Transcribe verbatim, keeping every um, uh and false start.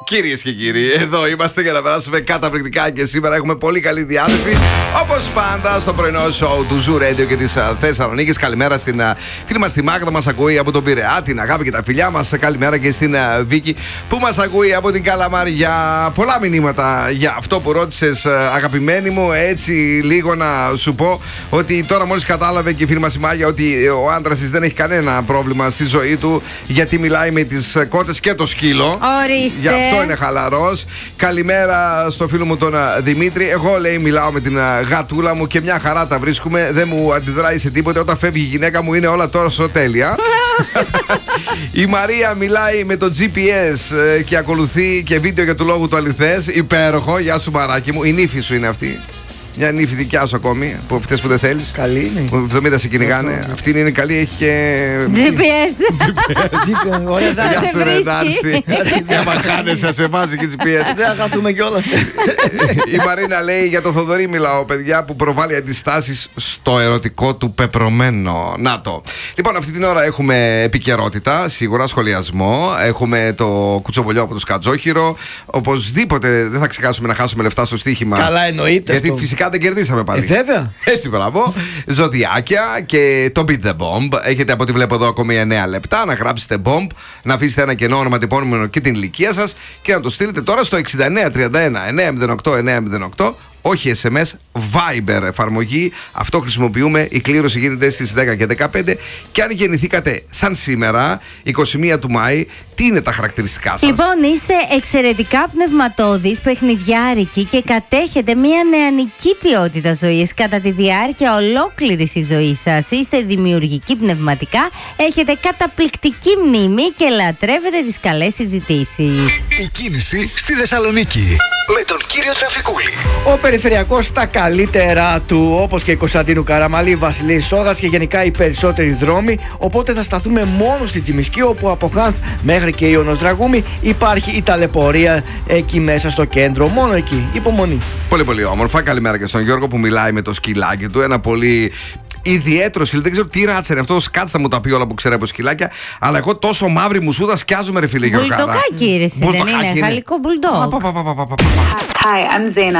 Κυρίες και κύριοι, εδώ είμαστε για να περάσουμε καταπληκτικά και σήμερα έχουμε πολύ καλή διάθεση. Όπως πάντα στο πρωινό σοου του Zoo Radio και της Θεσσαλονίκης. Καλημέρα στην φίλη μας τη Μάγδα, μας ακούει από τον Πειραιά, την αγάπη και τα φιλιά μας. Καλημέρα και στην Βίκη που μας ακούει από την Καλαμαριά. Πολλά μηνύματα για αυτό που ρώτησες, αγαπημένη μου. Έτσι λίγο να σου πω ότι τώρα μόλις κατάλαβε και η φίλη μας η Μάγια ότι ο άντρας της δεν έχει κανένα πρόβλημα στη ζωή του, γιατί μιλάει με τις κότες και το σκύλο. Ορίστε. Γι' αυτό είναι χαλαρός. Καλημέρα στο φίλο μου τον Δημήτρη. Εγώ, λέει, μιλάω με την γατούλα μου και μια χαρά τα βρίσκουμε. Δεν μου αντιδράει σε τίποτε. Όταν φεύγει η γυναίκα μου είναι όλα τόσο τέλεια. Η Μαρία μιλάει με το τζι πι ες και ακολουθεί και βίντεο για του λόγου του αληθές. Υπέροχο. Γεια σου, μαράκι μου. Η νύφη σου είναι αυτή. Μια νύφη δικιά σου ακόμη, από αυτές που δεν θέλεις. Καλή είναι. Που εβδομήντα σε κυνηγάνε. Αυτή είναι καλή, έχει και. τζι πι ες. Ωραία, Γεια σε σου, ρε βρίσκει. Νάνση. Δεν μα χάνεσαι, σε βάζει και τζι πι ες. δεν αγαθούμε κιόλας. Η Μαρίνα λέει για το Θοδωρή μιλάω, παιδιά, που προβάλλει αντιστάσεις στο ερωτικό του πεπρωμένο. Να το. Λοιπόν, αυτή την ώρα έχουμε επικαιρότητα, σίγουρα σχολιασμό. Έχουμε το κουτσομπολιό από το Σκατζόχυρο. Οπωσδήποτε δεν θα ξεχάσουμε να χάσουμε λεφτά στο στοίχημα. Καλά, εννοείται. Γιατί αυτό. φυσικά δεν κερδίσαμε πάλι. Ε, βέβαια. Έτσι, μπράβο. Ζωδιάκια και το Beat the Bomb. Έχετε από ό,τι βλέπω εδώ ακόμη εννέα λεπτά να γράψετε Bomb, να αφήσετε ένα κενό ονοματεπώνυμο και την ηλικία σας και να το στείλετε τώρα στο εξήντα εννέα τριάντα ένα εννιακόσια οκτώ εννιακόσια οκτώ. Όχι ες εμ ες, Viber εφαρμογή. Αυτό χρησιμοποιούμε. Η κλήρωση γίνεται στις δέκα και δεκαπέντε. Και αν γεννηθήκατε σαν σήμερα, εικοστή πρώτη του Μάη, τι είναι τα χαρακτηριστικά σας? Λοιπόν, είστε εξαιρετικά πνευματώδης, παιχνιδιάρικοι και κατέχετε μια νεανική ποιότητα ζωής κατά τη διάρκεια ολόκληρης της ζωής σας. Είστε δημιουργικοί πνευματικά, έχετε καταπληκτική μνήμη και λατρεύετε τις καλές συζητήσεις. Η κίνηση στη Θεσσαλονίκη με τον κύριο Τραφικούλη. Ο περιφερειακός στα καλύτερά του, όπως και η Κωνσταντίνου Καραμαλή, Βασιλής Σόγας και γενικά οι περισσότεροι δρόμοι. Οπότε θα σταθούμε μόνο στην Τσιμισκή, όπου από Χάνθ μέχρι και Ιωνος Δραγούμη υπάρχει η ταλαιπωρία εκεί μέσα στο κέντρο. Μόνο εκεί. Υπομονή. Πολύ πολύ όμορφα. Καλημέρα και στον Γιώργο που μιλάει με το σκυλάκι του. Ένα πολύ ιδιαίτερο σκυλί. Δεν ξέρω τι ράτσα είναι αυτό. Κάτσε να μου τα πει όλα που ξέρω από σκυλάκια. Αλλά εγώ τόσο μαύρη μουσούδα σκιάζομαι, ρε φίλε Γιώργο. Μπουλντοκάκι, ρε, δεν είναι. Γαλλικό μπουλντόκ. Hi, I'm Zaina.